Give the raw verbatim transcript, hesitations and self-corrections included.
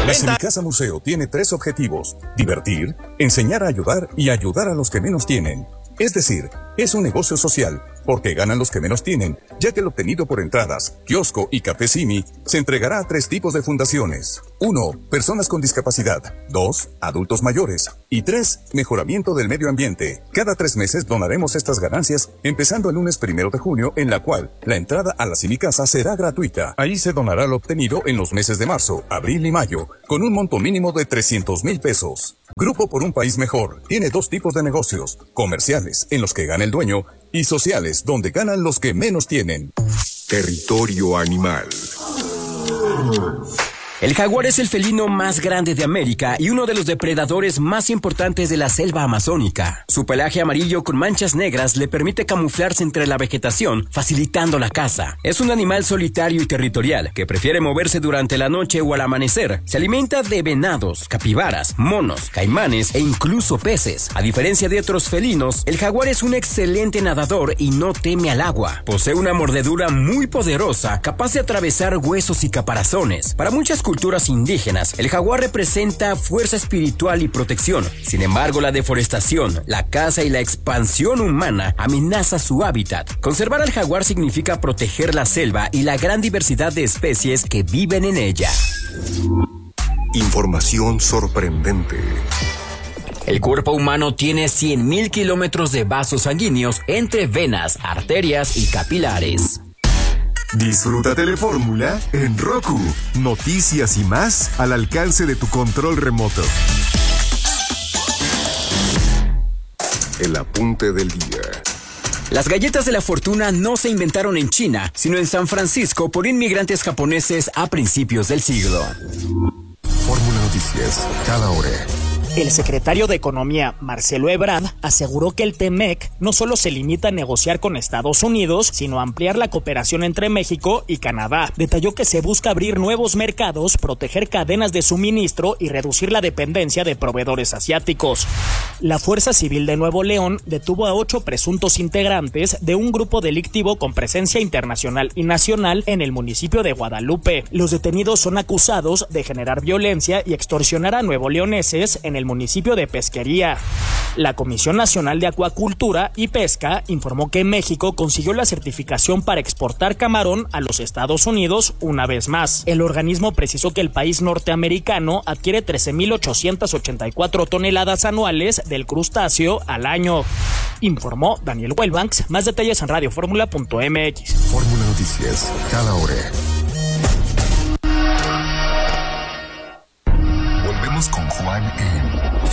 La Semicasa Museo tiene tres objetivos: divertir, enseñar a ayudar y ayudar a los que menos tienen. Es decir, es un negocio social, porque ganan los que menos tienen, ya que lo obtenido por entradas, kiosco y café Simi se entregará a tres tipos de fundaciones. Uno, personas con discapacidad. Dos, adultos mayores. Y tres, mejoramiento del medio ambiente. Cada tres meses donaremos estas ganancias, empezando el lunes primero de junio, en la cual la entrada a la Semicasa será gratuita. Ahí se donará lo obtenido en los meses de marzo, abril y mayo, con un monto mínimo de trescientos mil pesos. Grupo por un País Mejor tiene dos tipos de negocios: comerciales, en los que gana el dueño, y sociales, donde ganan los que menos tienen. Territorio Animal. El jaguar es el felino más grande de América y uno de los depredadores más importantes de la selva amazónica. Su pelaje amarillo con manchas negras le permite camuflarse entre la vegetación, facilitando la caza. Es un animal solitario y territorial que prefiere moverse durante la noche o al amanecer. Se alimenta de venados, capibaras, monos, caimanes e incluso peces. A diferencia de otros felinos, el jaguar es un excelente nadador y no teme al agua. Posee una mordedura muy poderosa, capaz de atravesar huesos y caparazones. Para muchas culturas indígenas, el jaguar representa fuerza espiritual y protección. Sin embargo, la deforestación, la caza y la expansión humana amenaza su hábitat. Conservar al jaguar significa proteger la selva y la gran diversidad de especies que viven en ella. Información sorprendente. El cuerpo humano tiene cien mil kilómetros de vasos sanguíneos entre venas, arterias y capilares. Disfruta Telefórmula en Roku. Noticias y más al alcance de tu control remoto. El apunte del día. Las galletas de la fortuna no se inventaron en China, sino en San Francisco por inmigrantes japoneses a principios del siglo. Fórmula Noticias, cada hora. El secretario de Economía, Marcelo Ebrard, aseguró que el T-MEC no solo se limita a negociar con Estados Unidos, sino a ampliar la cooperación entre México y Canadá. Detalló que se busca abrir nuevos mercados, proteger cadenas de suministro y reducir la dependencia de proveedores asiáticos. La Fuerza Civil de Nuevo León detuvo a ocho presuntos integrantes de un grupo delictivo con presencia internacional y nacional en el municipio de Guadalupe. Los detenidos son acusados de generar violencia y extorsionar a nuevoleoneses en el municipio de Pesquería. La Comisión Nacional de Acuacultura y Pesca informó que México consiguió la certificación para exportar camarón a los Estados Unidos una vez más. El organismo precisó que el país norteamericano adquiere trece mil ochocientas ochenta y cuatro toneladas anuales del crustáceo al año. Informó Daniel Wellbanks. Más detalles en radioformula punto m x. Fórmula Noticias, cada hora. Volvemos con Juan en